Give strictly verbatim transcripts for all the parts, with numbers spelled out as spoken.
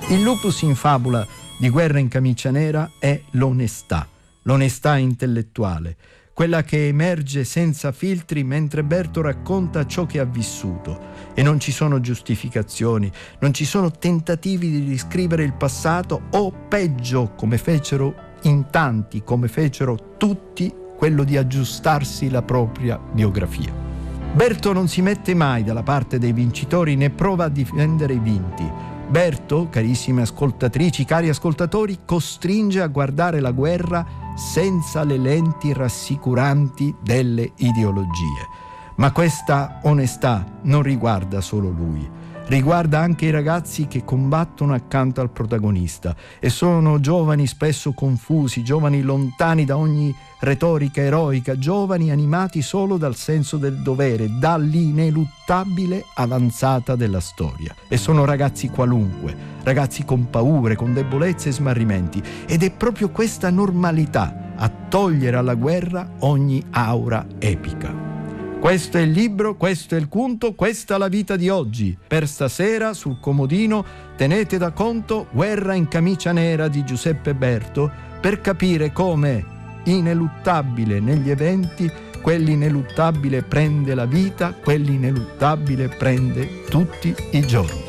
Il lupus in fabula di Guerra in camicia nera è l'onestà, l'onestà intellettuale, quella che emerge senza filtri mentre Berto racconta ciò che ha vissuto, e non ci sono giustificazioni, non ci sono tentativi di riscrivere il passato o peggio, come fecero in tanti, come fecero tutti, quello di aggiustarsi la propria biografia. Berto non si mette mai dalla parte dei vincitori né prova a difendere i vinti. Berto, carissime ascoltatrici, cari ascoltatori, costringe a guardare la guerra senza le lenti rassicuranti delle ideologie. Ma questa onestà non riguarda solo lui, riguarda anche i ragazzi che combattono accanto al protagonista e sono giovani spesso confusi, giovani lontani da ogni retorica eroica, giovani animati solo dal senso del dovere, dall'ineluttabile avanzata della storia. E sono ragazzi qualunque, ragazzi con paure, con debolezze e smarrimenti, ed è proprio questa normalità a togliere alla guerra ogni aura epica. Questo è il libro, questo è il conto, questa è la vita di oggi. Per stasera sul comodino tenete da conto Guerra in camicia nera di Giuseppe Berto, per capire come ineluttabile negli eventi quell'ineluttabile prende la vita, quell'ineluttabile prende tutti i giorni.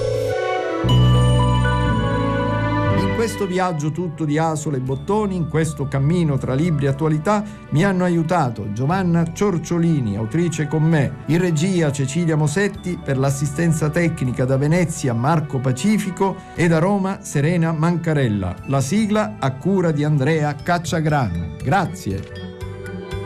In questo viaggio tutto di asole e bottoni, in questo cammino tra libri e attualità, mi hanno aiutato Giovanna Ciorciolini, autrice con me, in regia Cecilia Mosetti, per l'assistenza tecnica da Venezia Marco Pacifico e da Roma Serena Mancarella. La sigla a cura di Andrea Cacciagrano. Grazie.